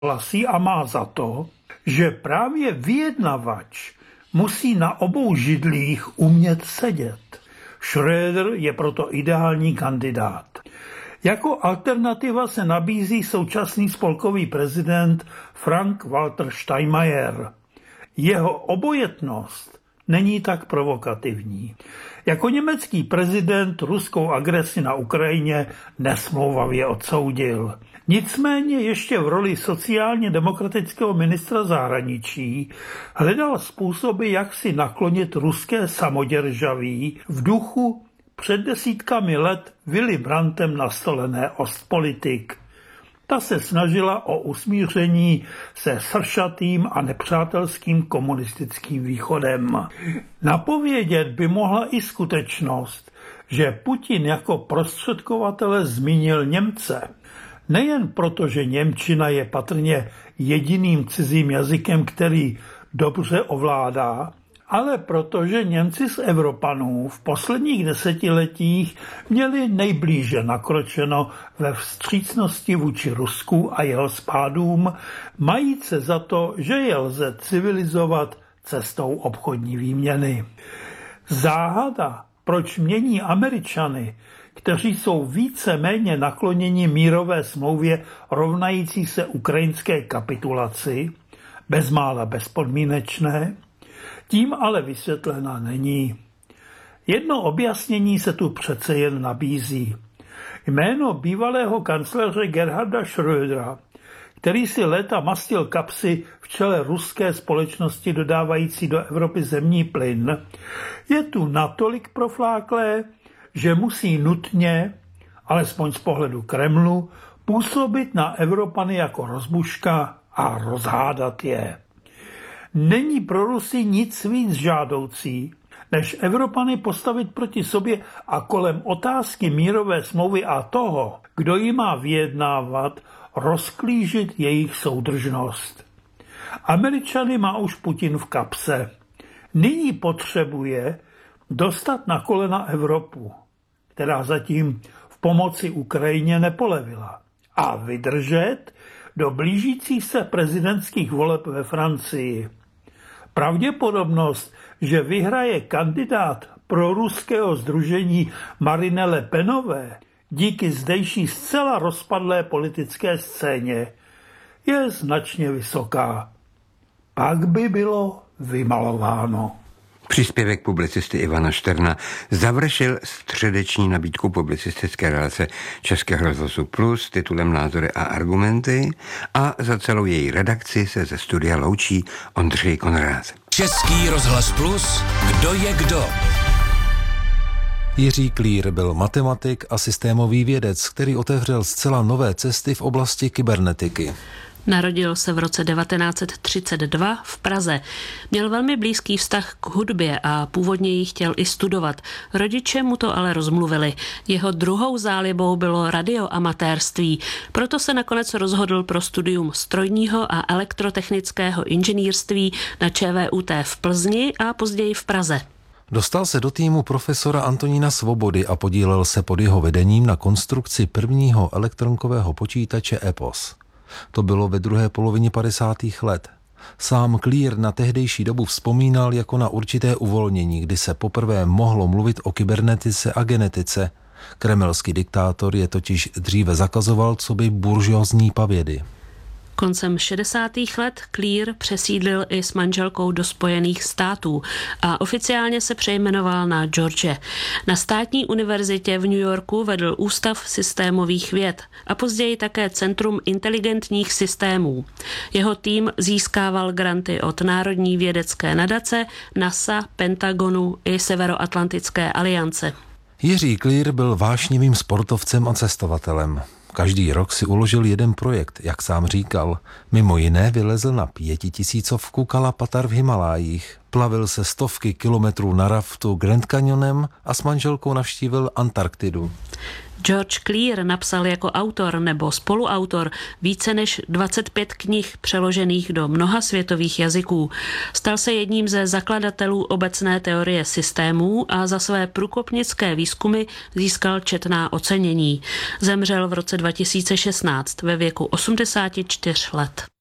hlasí a má za to, že právě vyjednavač musí na obou židlích umět sedět. Schröder je proto ideální kandidát. Jako alternativa se nabízí současný spolkový prezident Frank-Walter Steinmeier. Jeho obojetnost není tak provokativní. Jako německý prezident ruskou agresi na Ukrajině nesmlouvavě odsoudil. Nicméně ještě v roli sociálně demokratického ministra zahraničí hledal způsoby, jak si naklonit ruské samoděržaví v duchu před desítkami let Willy Brandtem nastolené Ostpolitik. Ta se snažila o usmíření se sršatým a nepřátelským komunistickým východem. Napovědět by mohla i skutečnost, že Putin jako prostředkovatele zmínil Němce. Nejen proto, že němčina je patrně jediným cizím jazykem, který dobře ovládá, ale protože Němci z Evropanů v posledních desetiletích měli nejblíže nakročeno ve vstřícnosti vůči Rusku a jeho spádům, majíc se za to, že je lze civilizovat cestou obchodní výměny. Záhada, proč mění Američany, kteří jsou více méně nakloněni mírové smlouvě rovnající se ukrajinské kapitulaci, bezmála bezpodmínečné, tím ale vysvětlena není. Jedno objasnění se tu přece jen nabízí. Jméno bývalého kancléře Gerharda Schrödera, který si léta mastil kapsy v čele ruské společnosti dodávající do Evropy zemní plyn, je tu natolik profláklé, že musí nutně, alespoň z pohledu Kremlu, působit na Evropany jako rozbuška a rozhádat je. Není pro Rusy nic víc žádoucí, než Evropany postavit proti sobě a kolem otázky mírové smlouvy a toho, kdo ji má vyjednávat, rozklížit jejich soudržnost. Američany má už Putin v kapse. Nyní potřebuje dostat na kolena Evropu, která zatím v pomoci Ukrajině nepolevila, a vydržet do blížících se prezidentských voleb ve Francii. Pravděpodobnost, že vyhraje kandidát pro ruského sdružení Marine Le Penové díky zdejší zcela rozpadlé politické scéně, je značně vysoká. Pak by bylo vymalováno. Příspěvek publicisty Ivana Šterna završil středeční nabídku publicistické relace Českého rozhlasu Plus titulem Názory a argumenty a za celou její redakci se ze studia loučí Ondřej Konrád. Český rozhlas Plus, kdo je kdo? Jiří Klír byl matematik a systémový vědec, který otevřel zcela nové cesty v oblasti kybernetiky. Narodil se v roce 1932 v Praze. Měl velmi blízký vztah k hudbě a původně ji chtěl i studovat. Rodiče mu to ale rozmluvili. Jeho druhou zálibou bylo radioamatérství, proto se nakonec rozhodl pro studium strojního a elektrotechnického inženýrství na ČVUT v Plzni a později v Praze. Dostal se do týmu profesora Antonína Svobody a podílel se pod jeho vedením na konstrukci prvního elektronkového počítače EPOS. To bylo ve druhé polovině 50. let. Sám Klír na tehdejší dobu vzpomínal jako na určité uvolnění, kdy se poprvé mohlo mluvit o kybernetice a genetice. Kremelský diktátor je totiž dříve zakazoval coby buržoazní pavědy. Koncem 60. let Klír přesídlil i s manželkou do Spojených států a oficiálně se přejmenoval na George. Na státní univerzitě v New Yorku vedl Ústav systémových věd a později také Centrum inteligentních systémů. Jeho tým získával granty od Národní vědecké nadace, NASA, Pentagonu i Severoatlantické aliance. Jiří Klír byl vášnivým sportovcem a cestovatelem. Každý rok si uložil jeden projekt, jak sám říkal. Mimo jiné vylezl na 5000 Kalapatar v Himalájích. Plavil se stovky kilometrů na raftu Grand Canyonem a s manželkou navštívil Antarktidu. George Clear napsal jako autor nebo spoluautor více než 25 knih přeložených do mnoha světových jazyků. Stal se jedním ze zakladatelů obecné teorie systémů a za své průkopnické výzkumy získal četná ocenění. Zemřel v roce 2016 ve věku 84 let.